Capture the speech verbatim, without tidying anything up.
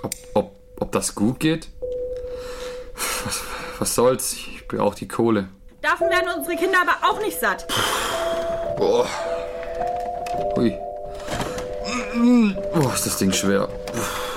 Ob, ob, ob das gut geht? Was, was soll's? Ich brauche die Kohle. Davon werden unsere Kinder aber auch nicht satt. Boah. Hui. Oh, ist das Ding schwer.